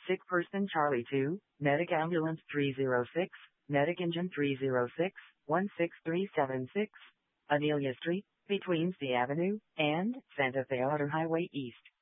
Sick person Charlie 2, Medic Ambulance 306, Medic Engine 306, 16376, Amelia Street, between C Avenue and Santa Fe Outer Highway East.